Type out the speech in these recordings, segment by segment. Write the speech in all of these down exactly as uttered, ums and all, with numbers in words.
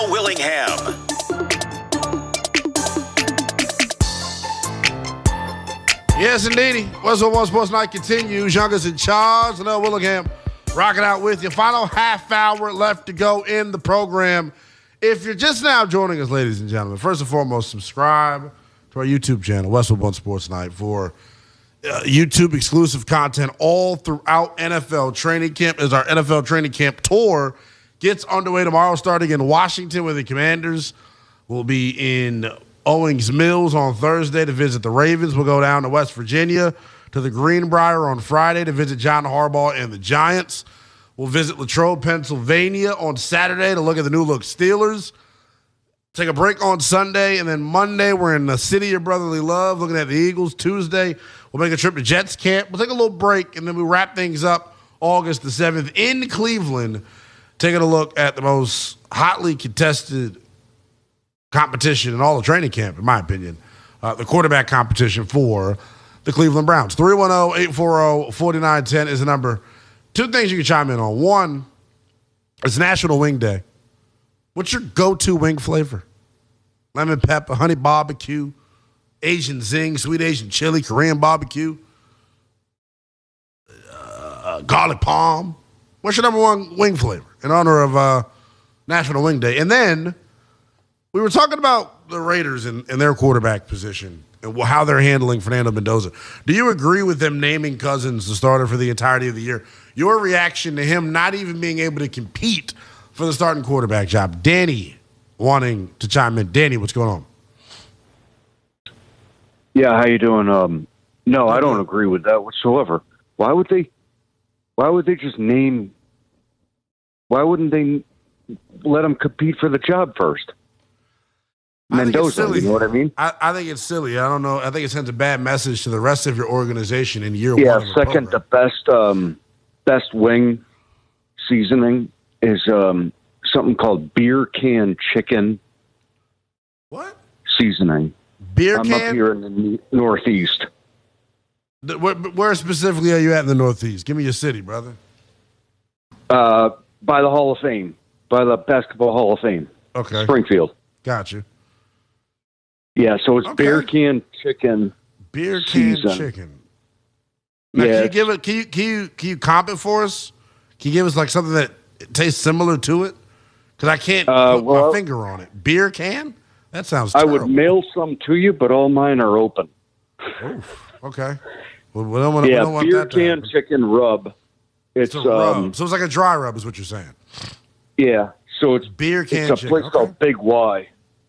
Willingham. Yes, indeedy. West One Sports Night continues. Youngest in charge. Noah Willingham rocking out with you. Final half hour left to go in the program. If you're just now joining us, ladies and gentlemen, first and foremost, subscribe to our YouTube channel, West One Sports Night, for uh, YouTube exclusive content all throughout N F L training camp as our N F L training camp tour gets underway tomorrow, starting in Washington, where the Commanders will be in Owings Mills on Thursday to visit the Ravens. We'll go down to West Virginia to the Greenbrier on Friday to visit John Harbaugh and the Giants. We'll visit Latrobe, Pennsylvania on Saturday to look at the new look Steelers. Take a break on Sunday, and then Monday we're in the city of brotherly love looking at the Eagles. Tuesday we'll make a trip to Jets camp. We'll take a little break, and then we wrap things up August the seventh in Cleveland, taking a look at the most hotly contested competition in all of training camp, in my opinion, uh, the quarterback competition for the Cleveland Browns. three one zero, eight four zero, four nine one zero is the number. Two things you can chime in on. One, it's National Wing Day. What's your go-to wing flavor? Lemon pepper, honey barbecue, Asian zing, sweet Asian chili, Korean barbecue, uh, garlic palm. What's your number one wing flavor in honor of uh, National Wing Day? And then we were talking about the Raiders and, and their quarterback position and how they're handling Fernando Mendoza. Do you agree with them naming Cousins the starter for the entirety of the year? Your reaction to him not even being able to compete for the starting quarterback job. Danny wanting to chime in. Danny, what's going on? Yeah, how you doing? Um, no, I don't agree with that whatsoever. Why would they? Why would they just name? Why wouldn't they let him compete for the job first? Mendoza, you know what I mean? I, I think it's silly. I don't know. I think it sends a bad message to the rest of your organization in year yeah, one. Yeah, second, the best um, best wing seasoning is um, something called beer can chicken. What? Seasoning. Beer I'm can? up here in the Northeast. The, where, where specifically are you at in the Northeast? Give me your city, brother. Uh, by the Hall of Fame. By the Basketball Hall of Fame. Okay. Springfield. Got you. Yeah, so it's Okay. beer can chicken. Beer can season. chicken. Now, Yeah, can you give it? Can you can you can you comp it for us? Can you give us like something that tastes similar to it? Because I can't Uh, put well- my finger on it. Beer can? That sounds I terrible. would mail some to you, but all mine are open. Oof, okay. Well, we don't want, we Yeah, don't want beer that to can happen. chicken rub. It's, It's a rub. um, So it's like a dry rub, is what you're saying. yeah. So it's Beer can It's a chicken. place Okay. called Big Y.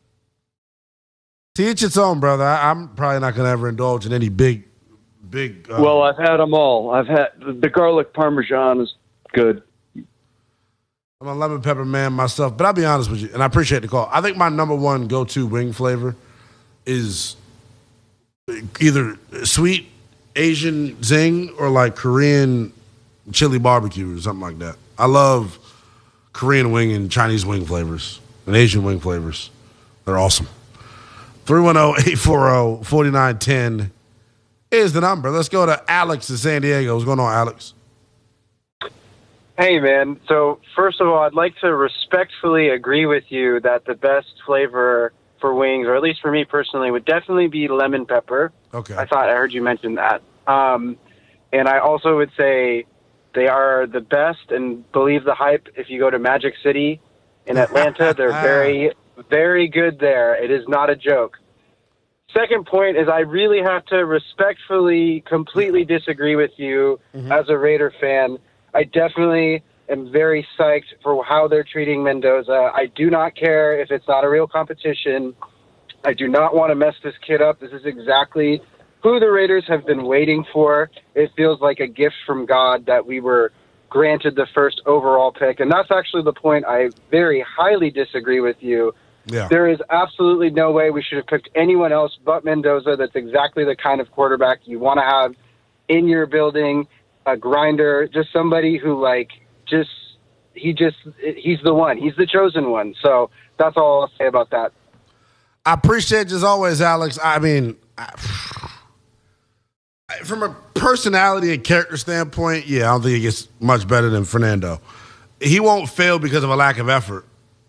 To each its own, brother. I, I'm probably not going to ever indulge in any big, big. Uh, Well, I've had them all. I've had the garlic parmesan is good. I'm a lemon pepper man myself, but I'll be honest with you, and I appreciate the call. I think my number one go-to wing flavor is either sweet Asian zing or like Korean chili barbecue or something like that. I love Korean wing and Chinese wing flavors and Asian wing flavors. They're awesome. three one zero, eight four zero, four nine one zero is the number. Let's go to Alex in San Diego. What's going on, Alex? Hey, man. So, first of all, I'd like to respectfully agree with you that the best flavor for wings, or at least for me personally, would definitely be lemon pepper. Okay. I thought I heard you mention that. Um, and I also would say they are the best, and believe the hype. If you go to Magic City in Atlanta, they're very, very good there. It is not a joke. Second point is I really have to respectfully, completely disagree with you Mm-hmm. as a Raider fan. I definitely am very psyched for how they're treating Mendoza. I do not care if it's not a real competition. I do not want to mess this kid up. This is exactly who the Raiders have been waiting for. It feels like a gift from God that we were granted the first overall pick. And that's actually the point I very highly disagree with you. Yeah. There is absolutely no way we should have picked anyone else but Mendoza. That's exactly the kind of quarterback you want to have in your building, a grinder, just somebody who, like, just, he just, he's the one. He's the chosen one. So that's all I'll say about that. I appreciate you as always, Alex. I mean, I, from a personality and character standpoint, yeah, I don't think he gets much better than Fernando. He won't fail because of a lack of effort.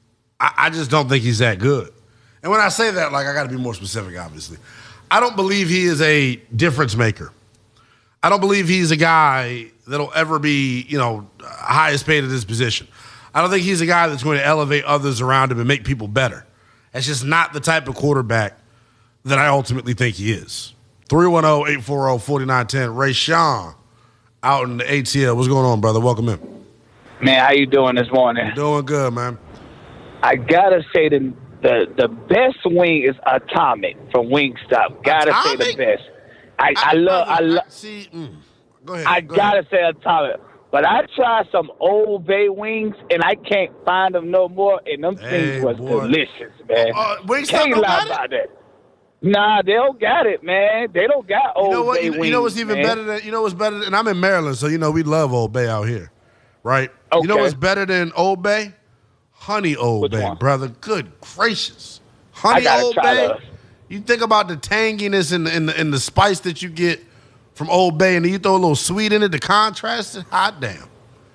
I, I just don't think he's that good. And when I say that, like, I got to be more specific, obviously. I don't believe he is a difference maker. I don't believe he's a guy that'll ever be, you know, highest paid at his position. I don't think he's a guy that's going to elevate others around him and make people better. That's just not the type of quarterback that I ultimately think he is. three one zero, eight four zero, four nine one zero. Ray Sean out in the A T L. What's going on, brother? Welcome in. Man, how you doing this morning? Doing good, man. I gotta say the the, the best wing is Atomic from Wingstop. Gotta Atomic? say the best. I, I, I love I love see mm, go ahead. I go gotta ahead. say Atomic. But I tried some Old Bay wings and I can't find them no more, and them Hey, things was boy. delicious, man. Uh, Wingstop Can't don't lie got it? about that. Nah, they don't got it, man. They don't got Old You know what? Bay You, wings. you know what's even man. better than you know what's better than, and I'm in Maryland, so you know we love Old Bay out here, right? You know Okay. what's better than Old Bay? Honey Old Which Bay, one? brother. Good gracious, Honey gotta Old try Bay. those. You think about the tanginess and the, and the and the spice that you get from Old Bay, and then you throw a little sweet in it to contrast it. Hot damn.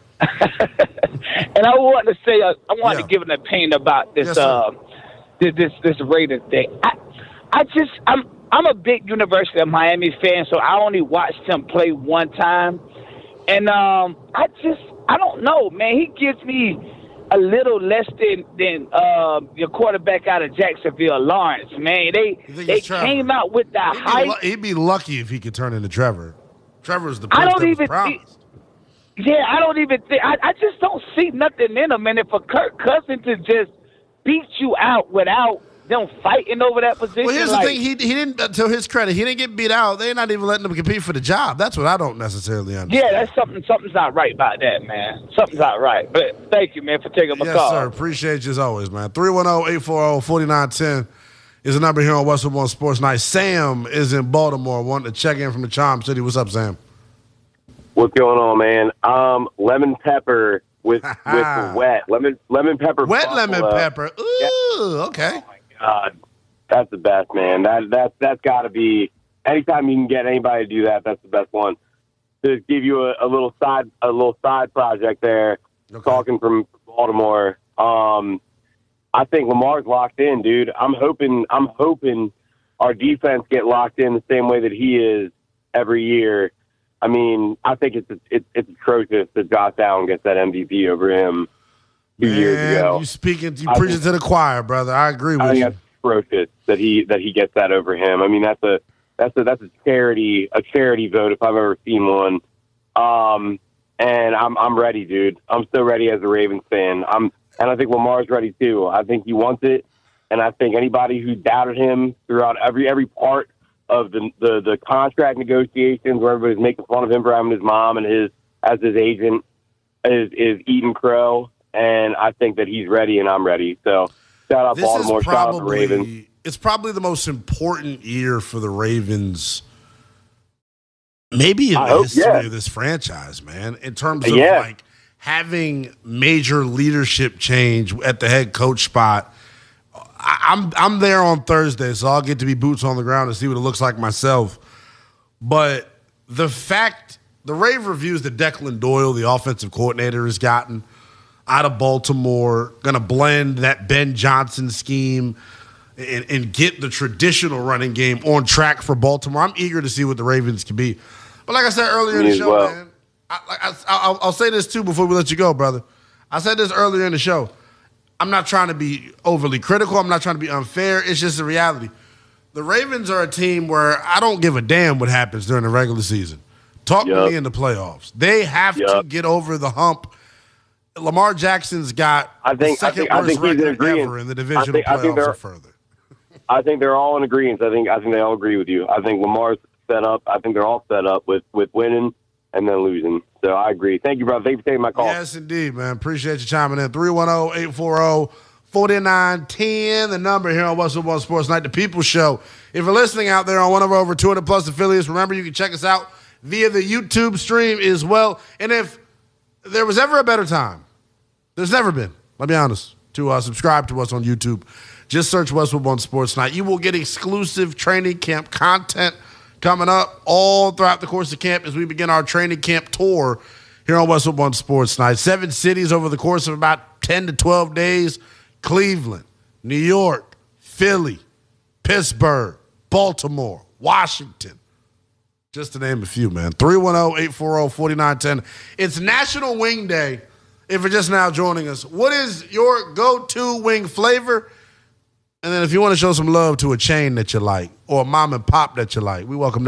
And I want to say, uh, I want Yeah. to give an opinion about this, Yes, sir. uh, this, this, this Raiders thing. I, I just, I'm, I'm a big University of Miami fan, so I only watched him play one time, and um, I just, I don't know, man. He gives me a little less than than uh, your quarterback out of Jacksonville, Lawrence. Man, they You think they it's Trevor? came out with the He'd be, hype. lu- he'd be lucky if he could turn into Trevor. Trevor's the I prince don't that was even promised. Yeah, I don't even think I, I just don't see nothing in him. And if for Kirk Cousins to just beat you out without them fighting over that position, Well, here's like, the thing. He he didn't, to his credit, he didn't get beat out. They're not even letting him compete for the job. That's what I don't necessarily understand. yeah, that's something. Something's not right about that, man. Something's not right. But thank you, man, for taking my Yes, call. sir. Appreciate you as always, man. three one zero, eight four zero, four nine one zero is the number here on Westwood One Sports Night. Sam is in Baltimore, wanting to check in from the Charm City. What's up, Sam? What's going on, man? Um, lemon pepper with with wet lemon lemon pepper. Wet lemon buffalo. pepper. Ooh, okay. God, that's the best, man. That that that's got to be. Anytime you can get anybody to do that, that's the best one. To give you a, a little side a little side project there. Okay. Talking from Baltimore, um, I think Lamar's locked in, dude. I'm hoping I'm hoping our defense get locked in the same way that he is every year. I mean, I think it's it's, it's atrocious that Josh Allen gets that M V P over him two Man, years ago. you speaking, you I preaching think- to the choir, brother. I agree I with think you. that's atrocious that he that he gets that over him. I mean, that's a that's a that's a charity a charity vote if I've ever seen one. Um, and I'm I'm ready, dude. I'm so ready as a Ravens fan. I'm and I think Lamar's ready too. I think he wants it, and I think anybody who doubted him throughout every every part of the, the the contract negotiations where everybody's making fun of him for having his mom and his as his agent is is eating crow, and I think that he's ready and I'm ready. So shout out This Baltimore, is shout out the Ravens. probably it's probably the most important year for the Ravens, maybe in I the hope, history yeah. of this franchise, man. In terms of Yeah. like having major leadership change at the head coach spot. I, I'm I'm there on Thursday, so I'll get to be boots on the ground and see what it looks like myself. But the fact, the rave reviews that Declan Doyle, the offensive coordinator, has gotten out of Baltimore, going to blend that Ben Johnson scheme and, and get the traditional running game on track for Baltimore. I'm eager to see what the Ravens can be. But like I said earlier in Me the as show, well. man, I, I, I'll, I'll say this too before we let you go, brother. I said this earlier in the show. I'm not trying to be overly critical. I'm not trying to be unfair. It's just a reality. The Ravens are a team where I don't give a damn what happens during the regular season. Talk to Yup. me in the playoffs. They have to Yup. get over the hump. Lamar Jackson's got I think- the I second think- I worst think he's in record agreement. ever in the I divisional think- I think playoffs they're- or further. I think they're all in agreement. I think I think they all agree with you. I think Lamar's set up. I think they're all set up with, with winning and then losing. So I agree. Thank you, brother. Thank you for taking my call. Yes, indeed, man. Appreciate you chiming in. three one zero, eight four zero, four nine one zero, the number here on Westwood One Sports Night, the People Show. If you're listening out there on one of our over two hundred plus affiliates, remember you can check us out via the YouTube stream as well. And if there was ever a better time, there's never been, let me be honest, to uh, subscribe to us on YouTube. Just search Westwood One Sports Night. You will get exclusive training camp content coming up all throughout the course of camp as we begin our training camp tour here on Westwood One Sports Night. Seven cities over the course of about ten to twelve days. Cleveland, New York, Philly, Pittsburgh, Baltimore, Washington. Just to name a few, man. three one zero, eight four zero, four nine one zero. It's National Wing Day. If you're just now joining us, what is your go-to wing flavor? And then if you want to show some love to a chain that you like or a mom and pop that you like, we welcome that.